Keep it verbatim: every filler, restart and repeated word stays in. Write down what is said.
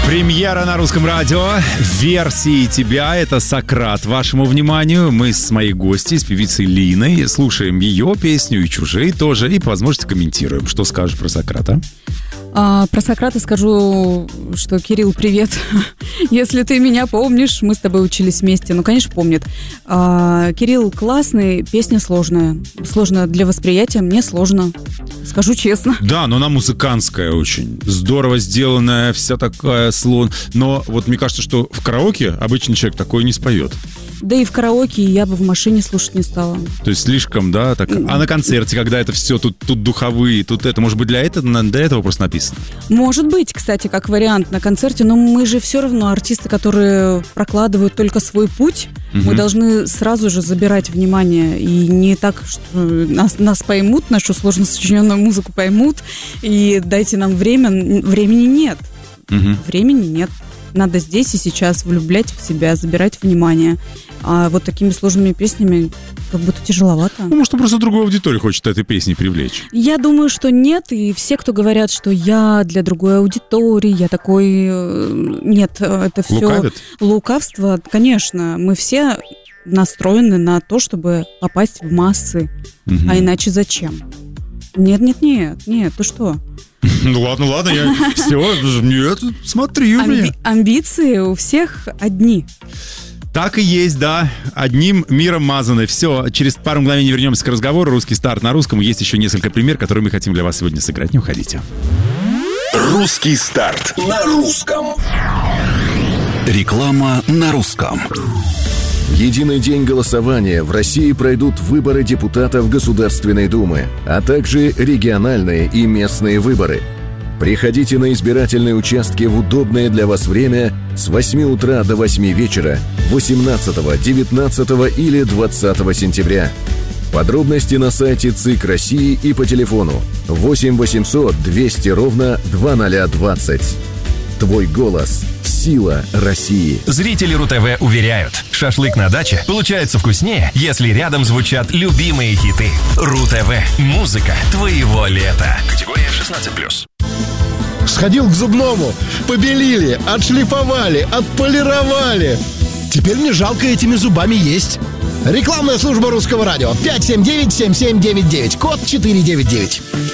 Премьера на русском радио. Версии тебя. Это «Сократ». Вашему вниманию. Мы с моей гостьей, с певицей Линой, слушаем ее песню и чужие тоже. И по возможности комментируем. Что скажешь про Сократа? А, про Сократа скажу, что, Кирилл, привет. Если ты меня помнишь, мы с тобой учились вместе. Ну, конечно, помнит. А, Кирилл классный, песня сложная. Сложно для восприятия, мне сложно. Скажу честно. Да, но она музыкантская очень. Здорово сделанная, вся такая слон. Но вот мне кажется, что в караоке обычный человек такое не споет. Да и в караоке я бы в машине слушать не стала. То есть слишком, да? Так... А на концерте, когда это все, тут, тут духовые, тут это, может быть, для этого, для этого просто написано? Может быть, кстати, как вариант на концерте, но мы же все равно артисты, которые прокладывают только свой путь, угу. Мы должны сразу же забирать внимание. И не так, что нас, нас поймут, нашу сложно сочиненную музыку поймут, и дайте нам время. Времени нет. Угу. Времени нет. Надо здесь и сейчас влюблять в себя, забирать внимание. А вот такими сложными песнями как будто тяжеловато. Ну, может, он просто другую аудиторию хочет этой песней привлечь. Я думаю, что нет. И все, кто говорят, что я для другой аудитории, я такой... Нет, это все лукавят? Лукавство. Конечно, мы все настроены на то, чтобы попасть в массы. Угу. А иначе зачем? Нет, нет, нет, нет, ты что? Ну ладно, ладно, я все, нет, смотри у Амби- меня. Амбиции у всех одни. Так и есть, да. Одним миром мазаны. Все, через пару мгновений вернемся к разговору. Русский старт на русском. Есть еще несколько примеров, которые мы хотим для вас сегодня сыграть. Не уходите. Русский старт на русском. Реклама на русском. В единый день голосования в России пройдут выборы депутатов Государственной Думы, а также региональные и местные выборы. Приходите на избирательные участки в удобное для вас время с восьми утра до восьми вечера восемнадцатого, девятнадцатого или двадцатого сентября. Подробности на сайте ЦИК России и по телефону восемь восемьсот двести ровно двадцать двадцать. Твой голос – сила России. Зрители РУ-ТВ уверяют, шашлык на даче получается вкуснее, если рядом звучат любимые хиты. РУ-ТВ. Музыка твоего лета. Категория шестнадцать плюс. Сходил к зубному, побелили, отшлифовали, отполировали. Теперь не жалко этими зубами есть. Рекламная служба Русского радио. пять семь девять семь семь девять девять. Код четыреста девяносто девять.